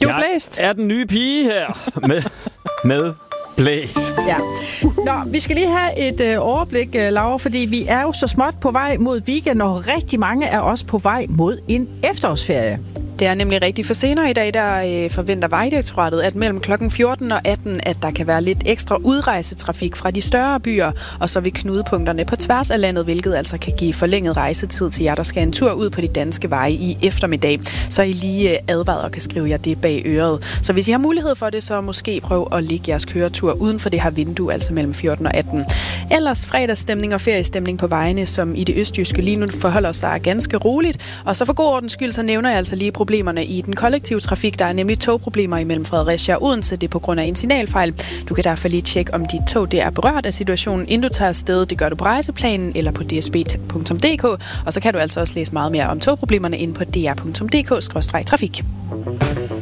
blæst. Er den nye pige her med blæst. Ja. Nå, vi skal lige have et overblik, Laura, fordi vi er jo så småt på vej mod weekend, og rigtig mange er også på vej mod en efterårsferie. Det er nemlig rigtigt. For senere i dag, der forventer Vejdirektoratet, at mellem klokken 14 og 18, at der kan være lidt ekstra udrejsetrafik fra de større byer, og så ved knudepunkterne på tværs af landet, hvilket altså kan give forlænget rejsetid til jer, der skal en tur ud på de danske veje i eftermiddag. Så I lige advaret og kan skrive jer det bag øret. Så hvis I har mulighed for det, så måske prøv at lægge jeres køretur uden for det her vindue, altså mellem 14 og 18. Ellers fredagsstemning og feriestemning på vejene, som i det østjyske lige nu forholder sig ganske roligt. Og så for god ordens skyld, så nævner jeg altså lige problemerne i den kollektive trafik. Der er nemlig togproblemer imellem Fredericia og Odense. Det er på grund af en signalfejl. Du kan derfor lige tjekke, om dit tog det er berørt af situationen, inden du tager afsted. Det gør du på rejseplanen eller på dsb.dk. Og så kan du altså også læse meget mere om togproblemerne inde på dr.dk/trafik.